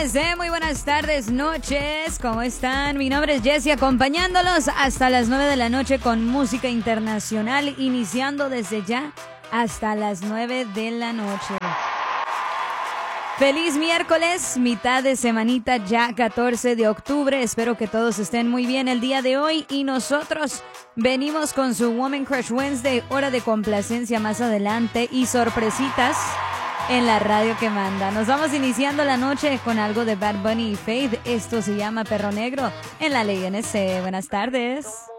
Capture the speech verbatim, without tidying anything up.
N C, muy buenas tardes, noches, ¿cómo están? Mi nombre es Jessie, acompañándolos hasta las nueve de la noche con música internacional, iniciando desde ya hasta las nueve de la noche. Feliz miércoles, mitad de semanita ya catorce de octubre, espero que todos estén muy bien el día de hoy y nosotros venimos con su Woman Crush Wednesday, hora de complacencia más adelante y sorpresitas en la radio que manda. Nos vamos iniciando la noche con algo de Bad Bunny y Faith. Esto se llama Perro Negro en la Ley N C. Buenas tardes.